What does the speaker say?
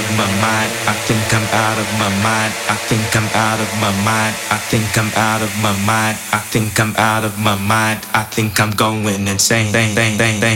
my mind. I think I'm out of my mind. I think I'm out of my mind. I think I'm out of my mind. I think I'm out of my mind. I think I'm going insane.